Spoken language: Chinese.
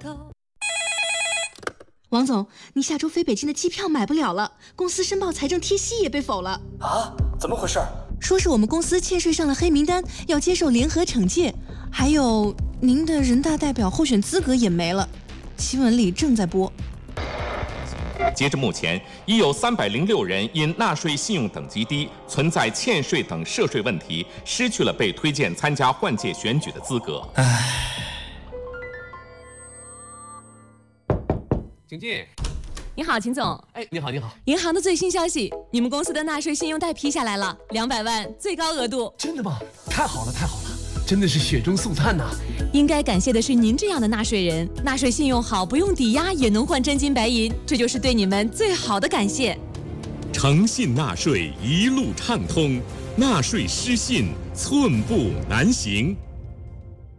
王总，你下周飞北京的机票买不了了，公司申报财政贴息也被否了。 啊？怎么回事？ 说是我们公司欠税上了黑名单，要接受联合惩戒，还有您的人大代表候选资格也没了。新闻里正在播。 截至目前，已有306人因纳税信用等级低、存在欠税等涉税问题，失去了被推荐参加换届选举的资格。 请进。 你好，秦总。 哎，你好，你好。 银行的最新消息，你们公司的纳税信用贷批下来了，200万，最高额度。 真的吗？太好了，太好了，真的是雪中送炭呐！ 应该感谢的是您这样的纳税人，纳税信用好，不用抵押也能换真金白银，这就是对你们最好的感谢。 诚信纳税一路畅通，纳税失信寸步难行。